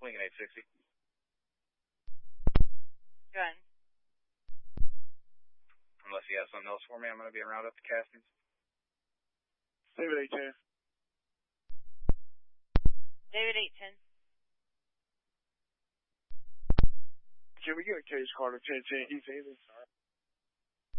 Lincoln 860. Good. Unless you have something else for me, I'm going to be around up to Castings. David 810. David 810. Can we get a case card of 1010 East Haven?